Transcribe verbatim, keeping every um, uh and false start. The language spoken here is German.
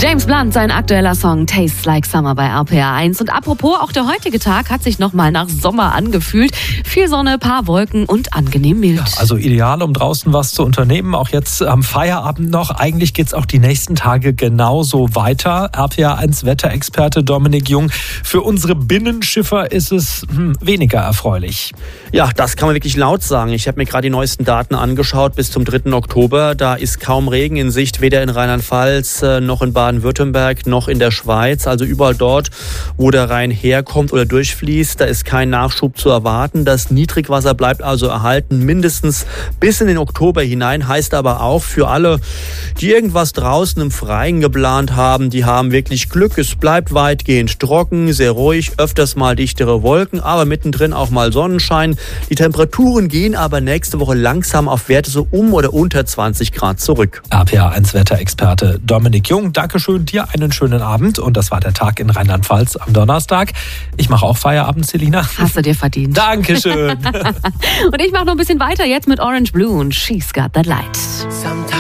James Blunt, sein aktueller Song Tastes Like Summer bei R P R eins. Und apropos, auch der heutige Tag hat sich nochmal nach Sommer angefühlt. Viel Sonne, paar Wolken und angenehm mild. Ja, also ideal, um draußen was zu unternehmen. Auch jetzt am Feierabend noch. Eigentlich geht's auch die nächsten Tage genauso weiter. R P R eins Wetterexperte Dominik Jung. Für unsere Binnenschiffer ist es hm, weniger erfreulich. Ja, das kann man wirklich laut sagen. Ich habe mir gerade die neuesten Daten angeschaut bis zum dritten Oktober. Da ist kaum Regen in Sicht, weder in Rheinland-Pfalz noch in Baden-Württemberg noch in der Schweiz. Also überall dort, wo der Rhein herkommt oder durchfließt, da ist kein Nachschub zu erwarten. Das Niedrigwasser bleibt also erhalten, mindestens bis in den Oktober hinein. Heißt aber auch für alle, die irgendwas draußen im Freien geplant haben, die haben wirklich Glück. Es bleibt weitgehend trocken, sehr ruhig, öfters mal dichtere Wolken, aber mittendrin auch mal Sonnenschein. Die Temperaturen gehen aber nächste Woche langsam auf Werte so um oder unter zwanzig Grad zurück. R P R eins Wetterexperte Dominik Jung, Dankeschön, dir einen schönen Abend. Und das war der Tag in Rheinland-Pfalz am Donnerstag. Ich mache auch Feierabend, Selina. Hast du dir verdient. Dankeschön. Und ich mache noch ein bisschen weiter jetzt mit Orange Blue und She's Got That Light.